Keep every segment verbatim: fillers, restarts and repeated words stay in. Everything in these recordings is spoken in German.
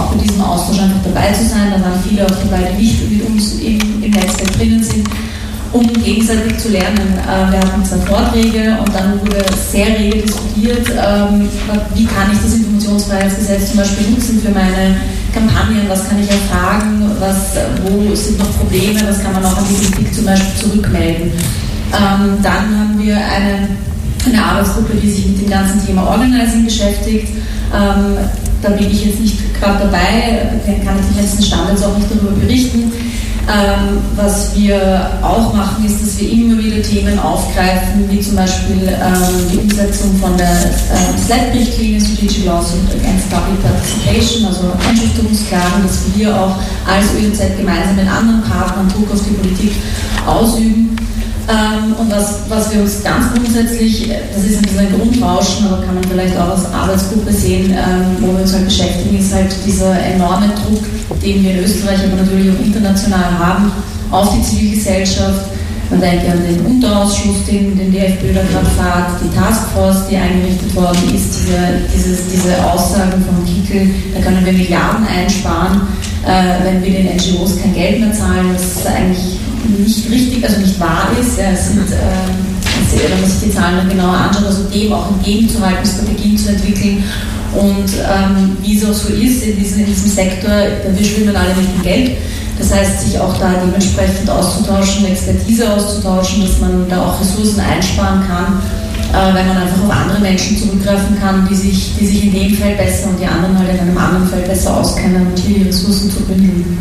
auch bei diesem Austausch einfach dabei zu sein. Da waren viele auch dabei, die nicht mit uns im, im Netzwerk drinnen sind, um gegenseitig zu lernen. Wir hatten zwei Vorträge und dann wurde sehr rege diskutiert, wie kann ich das Informationsfreiheitsgesetz zum Beispiel nutzen für meine Kampagnen, was kann ich erfragen, was, wo sind noch Probleme, was kann man auch an die Politik zum Beispiel zurückmelden. Dann haben wir eine, eine Arbeitsgruppe, die sich mit dem ganzen Thema Organizing beschäftigt. Da bin ich jetzt nicht gerade dabei, kann ich den letzten Stand jetzt auch nicht darüber berichten. Ähm, was wir auch machen, ist, dass wir immer wieder Themen aufgreifen, wie zum Beispiel ähm, die Umsetzung von der äh, S L A P-Richtlinie, Strategic Lawsuit Against Public Participation, also Einschüchterungsklagen, dass wir auch als Ö Z gemeinsam mit anderen Partnern Druck auf die Politik ausüben. Ähm, und was, was wir uns ganz grundsätzlich, das ist ein bisschen ein Grundrauschen, aber kann man vielleicht auch als Arbeitsgruppe sehen, ähm, wo wir uns halt beschäftigen, ist halt dieser enorme Druck, den wir in Österreich, aber natürlich auch international haben, auf die Zivilgesellschaft. Man denkt ja an den Unterausschuss, den, den die FPÖ da gerade fährt, die Taskforce, die eingerichtet worden ist, diese, dieses, diese Aussagen von Kickel, da können wir Milliarden einsparen, äh, wenn wir den N G Os kein Geld mehr zahlen, was eigentlich nicht richtig, also nicht wahr ist. Ja, es sind, äh, wenn man sich die Zahlen dann genauer anschaut, also dem auch entgegenzuhalten, Strategien zu entwickeln. Und ähm, wie es auch so ist in diesem, in diesem Sektor, wir schwimmen alle mit dem Geld. Das heißt, sich auch da dementsprechend auszutauschen, Expertise auszutauschen, dass man da auch Ressourcen einsparen kann, äh, wenn man einfach auf andere Menschen zurückgreifen kann, die sich, die sich in dem Feld besser und die anderen halt in einem anderen Feld besser auskennen und hier die Ressourcen zu bündeln.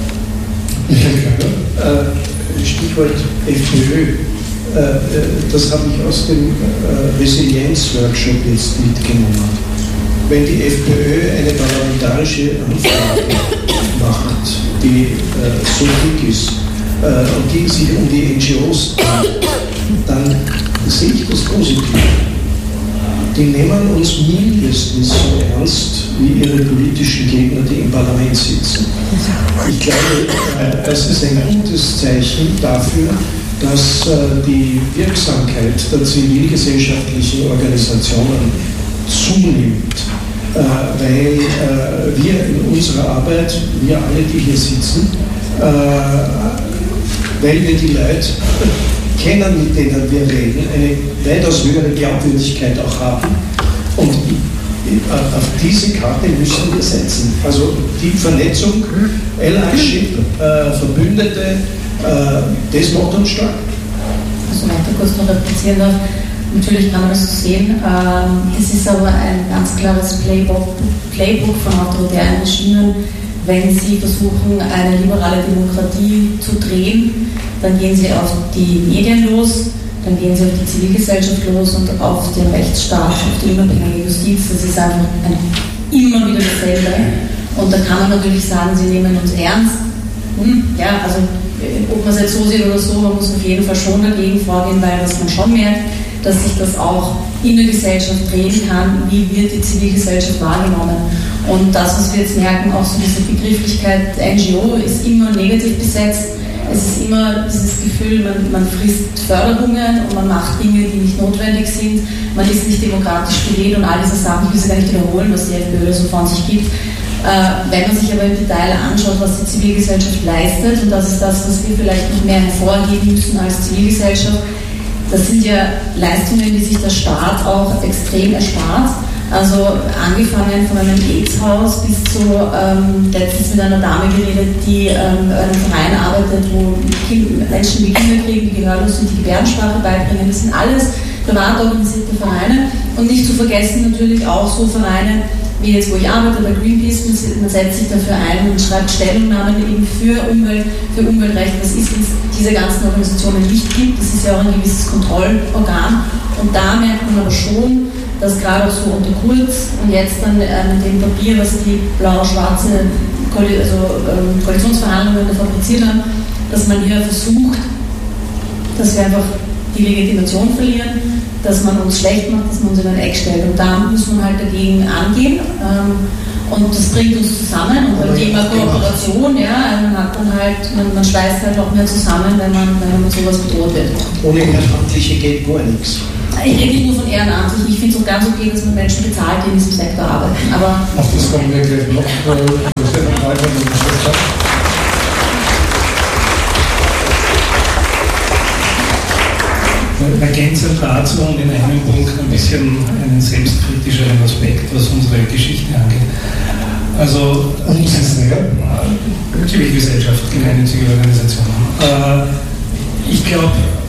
Äh, Stichwort FPÖ. Äh, das habe ich aus dem äh, Resilienz-Workshop jetzt mitgenommen. Wenn die FPÖ eine parlamentarische Anfrage macht, die äh, so dick ist äh, und die sich um die N G Os dreht, dann sehe ich das positiv. Die nehmen uns mindestens so ernst wie ihre politischen Gegner, die im Parlament sitzen. Ich glaube, äh, das ist ein gutes Zeichen dafür, dass äh, die Wirksamkeit der zivilgesellschaftlichen Organisationen zunimmt, äh, weil äh, wir in unserer Arbeit, wir alle, die hier sitzen, äh, weil wir die Leute kennen, mit denen wir reden, eine weitaus höhere Glaubwürdigkeit auch haben und auf diese Karte müssen wir setzen. Also die Vernetzung, Allyship, äh, Verbündete, äh, das macht uns stark. Also wenn ich da kurz noch replizieren darf, natürlich kann man das so sehen. Ähm, es ist aber ein ganz klares Playbook, Playbook von autoritären Regimen. Wenn sie versuchen, eine liberale Demokratie zu drehen, dann gehen sie auf die Medien los, dann gehen sie auf die Zivilgesellschaft los und auf den Rechtsstaat, auf die unabhängige Justiz. Das ist einfach ein, immer wieder dasselbe. Und da kann man natürlich sagen, sie nehmen uns ernst. Hm, ja, also ob man es jetzt so sieht oder so, man muss auf jeden Fall schon dagegen vorgehen, weil was man schon merkt, dass sich das auch in der Gesellschaft drehen kann, wie wird die Zivilgesellschaft wahrgenommen. Und das, was wir jetzt merken, auch so diese Begrifflichkeit N G O ist immer negativ besetzt. Es ist immer dieses Gefühl, man, man frisst Förderungen und man macht Dinge, die nicht notwendig sind. Man ist nicht demokratisch gewählt und all diese Sachen, ich will sie gar nicht wiederholen, was die FPÖ so von sich gibt. Äh, wenn man sich aber im Detail anschaut, was die Zivilgesellschaft leistet, und das ist das, was wir vielleicht noch mehr hervorheben müssen als Zivilgesellschaft, das sind ja Leistungen, die sich der Staat auch extrem erspart. Also angefangen von einem AIDS-Haus bis zu ähm, letztens mit einer Dame geredet, die ähm, bei einem Verein arbeitet, wo kind, Menschen, die Kinder kriegen, die gehörlos sind, die Gebärdensprache beibringen. Das sind alles privat organisierte Vereine. Und nicht zu vergessen natürlich auch so Vereine, wie jetzt, wo ich arbeite, bei Greenpeace, man setzt sich dafür ein und schreibt Stellungnahmen eben für, Umwelt, für Umweltrechte. Das ist, wenn es diese ganzen Organisationen nicht gibt, das ist ja auch ein gewisses Kontrollorgan. Und da merkt man aber schon, dass gerade auch so unter Kurz und jetzt dann äh, mit dem Papier, was die blau-schwarze Koal- also, ähm, Koalitionsverhandlungen fabriziert haben, dass man hier versucht, dass wir einfach die Legitimation verlieren, dass man uns schlecht macht, dass man uns in ein Eck stellt. Und da muss man halt dagegen angehen. Ähm, und das bringt uns zusammen. Und beim Thema Kooperation, ja, man hat dann halt, man, man schweißt halt noch mehr zusammen, wenn man, wenn man mit sowas bedroht wird. Ohne Ehrenamtliche geht gar nichts. Ich rede nicht nur von Ehrenamtlichen. Ich finde es auch ganz okay, dass man Menschen bezahlt, die in diesem Sektor arbeiten. Aber auf das kommen wir gleich noch. freut, wenn du das sagst. Ergänzend dazu und in einem Punkt ein bisschen einen selbstkritischeren Aspekt, was unsere Geschichte angeht. Also, Zivilgesellschaft, gemeinnützige Organisationen. Äh, ich glaube,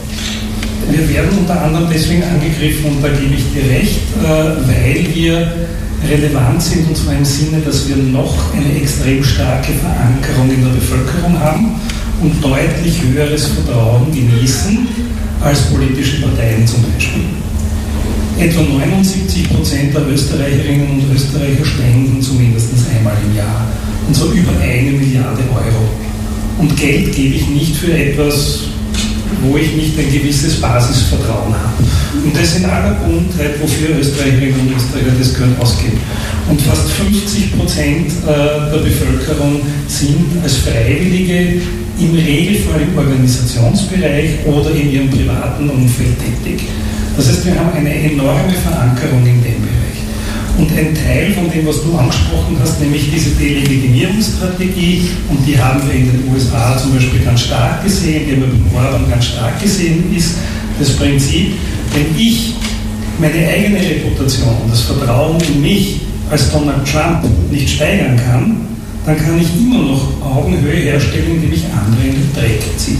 wir werden unter anderem deswegen angegriffen, und da gebe ich dir recht, äh, weil wir relevant sind, und zwar im Sinne, dass wir noch eine extrem starke Verankerung in der Bevölkerung haben und deutlich höheres Vertrauen genießen als politische Parteien zum Beispiel. Etwa neunundsiebzig Prozent der Österreicherinnen und Österreicher spenden zumindest einmal im Jahr, und so über eine Milliarde Euro. Und Geld gebe ich nicht für etwas, wo ich nicht ein gewisses Basisvertrauen habe. Und das in aller Buntheit, wofür Österreicherinnen und Österreicher das können ausgeben. Und fast fünfzig Prozent der Bevölkerung sind als Freiwillige im Regelfall im Organisationsbereich oder in ihrem privaten Umfeld tätig. Das heißt, wir haben eine enorme Verankerung in dem Bereich. Und ein Teil von dem, was du angesprochen hast, nämlich diese Delegitimierungsstrategie, und die haben wir in den U S A zum Beispiel ganz stark gesehen, die haben wir beim Orban ganz stark gesehen, ist das Prinzip, wenn ich meine eigene Reputation, das Vertrauen in mich als Donald Trump nicht steigern kann, dann kann ich immer noch Augenhöhe herstellen, indem ich andere in den Dreck ziehe.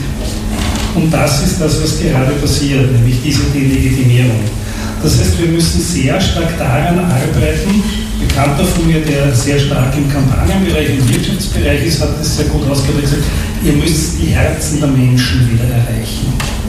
Und das ist das, was gerade passiert, nämlich diese Delegitimierung. Das heißt, wir müssen sehr stark daran arbeiten. Bekannter von mir, der sehr stark im Kampagnenbereich, im Wirtschaftsbereich ist, hat das sehr gut ausgedrückt, gesagt, ihr müsst die Herzen der Menschen wieder erreichen.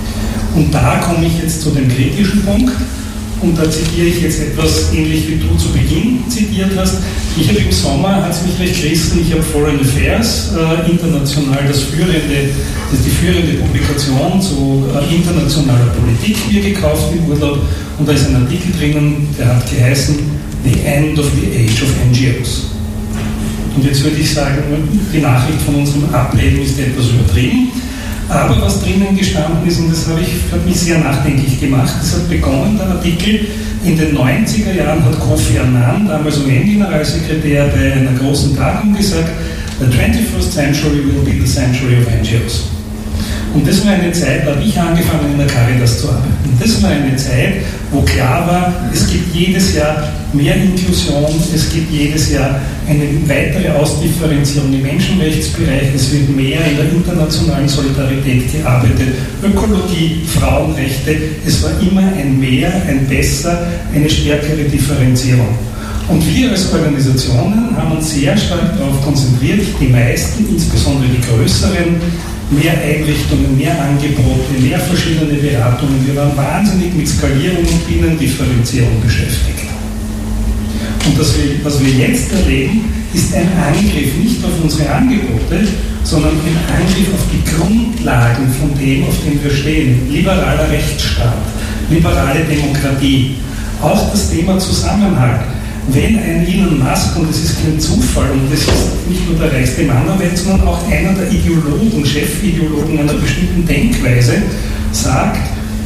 Und da komme ich jetzt zu dem kritischen Punkt. Und da zitiere ich jetzt etwas ähnlich wie du zu Beginn zitiert hast. Ich habe im Sommer, hat es mich recht gerissen, ich habe Foreign Affairs, äh, international das führende, das die führende Publikation zu äh, internationaler Politik mir gekauft im Urlaub. Und da ist ein Artikel drinnen, der hat geheißen The End of the Age of N G Os. Und jetzt würde ich sagen, die Nachricht von unserem Ableben ist etwas übertrieben. Aber was drinnen gestanden ist, und das habe ich, hat mich sehr nachdenklich gemacht, das hat begonnen, der Artikel, in den neunziger Jahren hat Kofi Annan, damals U N-Generalsekretär, bei einer großen Tagung gesagt, the twenty-first century will be the century of N G Os. Und das war eine Zeit, da habe ich angefangen, in der Caritas zu arbeiten. Und das war eine Zeit, wo klar war, es gibt jedes Jahr mehr Inklusion, es gibt jedes Jahr eine weitere Ausdifferenzierung im Menschenrechtsbereich, es wird mehr in der internationalen Solidarität gearbeitet, Ökologie, Frauenrechte, es war immer ein Mehr, ein Besser, eine stärkere Differenzierung. Und wir als Organisationen haben uns sehr stark darauf konzentriert, die meisten, insbesondere die größeren, mehr Einrichtungen, mehr Angebote, mehr verschiedene Beratungen. Wir waren wahnsinnig mit Skalierung und Binnendifferenzierung beschäftigt. Und das wir, was wir jetzt erleben, ist ein Angriff nicht auf unsere Angebote, sondern ein Angriff auf die Grundlagen von dem, auf dem wir stehen. Liberaler Rechtsstaat, liberale Demokratie, auch das Thema Zusammenhalt. Wenn ein Elon Musk, und das ist kein Zufall, und das ist nicht nur der reichste Mann der Welt, sondern auch einer der Ideologen, Chefideologen einer bestimmten Denkweise, sagt,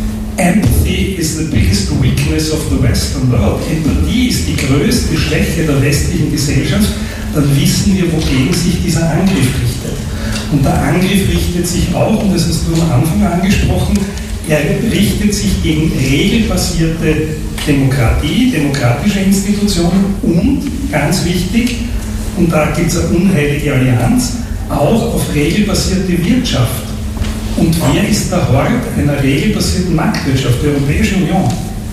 Empathy is the biggest weakness of the Western world. Empathie ist die größte Schwäche der westlichen Gesellschaft, dann wissen wir, wogegen sich dieser Angriff richtet. Und der Angriff richtet sich auch, und das hast du am Anfang angesprochen, er richtet sich gegen regelbasierte Demokratie, demokratische Institutionen und, ganz wichtig, und da gibt es eine unheilige Allianz, auch auf regelbasierte Wirtschaft. Und wer ist der Hort einer regelbasierten Marktwirtschaft? Die Europäische Union.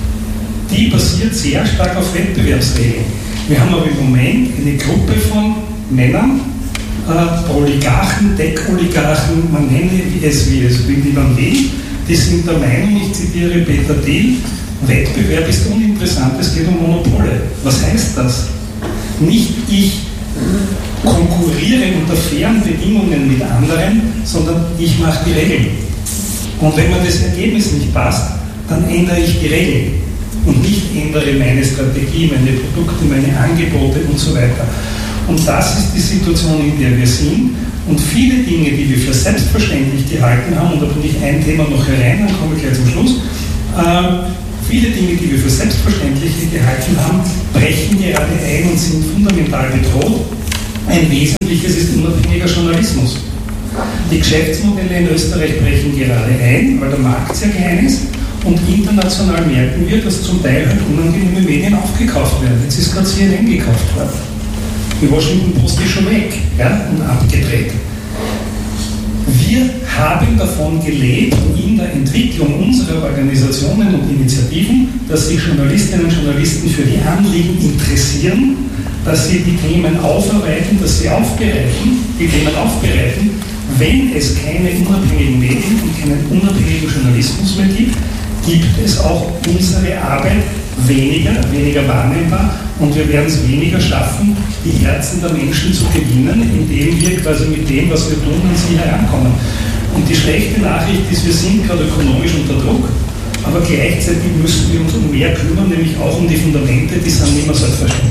Die basiert sehr stark auf Wettbewerbsregeln. Wir haben aber im Moment eine Gruppe von Männern, äh, Oligarchen, Tech-Oligarchen, man nenne es wie es wie man will, die sind der Meinung, ich zitiere Peter Thiel, Wettbewerb ist uninteressant, es geht um Monopole. Was heißt das? Nicht ich konkurriere unter fairen Bedingungen mit anderen, sondern ich mache die Regeln. Und wenn mir das Ergebnis nicht passt, dann ändere ich die Regeln und nicht ändere meine Strategie, meine Produkte, meine Angebote und so weiter. Und das ist die Situation, in der wir sind. Und viele Dinge, die wir für selbstverständlich gehalten haben, und da bringe ich ein Thema noch herein, dann komme ich gleich zum Schluss, äh, viele Dinge, die wir für selbstverständlich gehalten haben, brechen gerade ein und sind fundamental bedroht. Ein wesentliches ist unabhängiger Journalismus. Die Geschäftsmodelle in Österreich brechen gerade ein, weil der Markt sehr klein ist, und international merken wir, dass zum Teil halt unangenehme Medien aufgekauft werden. Jetzt ist gerade C N N gekauft worden. Die Washington Post ist schon weg, ja, und abgedreht. Wir haben davon gelebt in der Entwicklung unserer Organisationen und Initiativen, dass sich Journalistinnen und Journalisten für die Anliegen interessieren, dass sie die Themen aufarbeiten, dass sie aufbereiten, die Themen aufbereiten. Wenn es keine unabhängigen Medien und keinen unabhängigen Journalismus mehr gibt, gibt es auch unsere Arbeit weniger, weniger wahrnehmbar, und wir werden es weniger schaffen, die Herzen der Menschen zu gewinnen, indem wir quasi mit dem, was wir tun, an sie herankommen. Und die schlechte Nachricht ist, wir sind gerade ökonomisch unter Druck, aber gleichzeitig müssen wir uns um mehr kümmern, nämlich auch um die Fundamente, die sind nicht mehr selbstverständlich.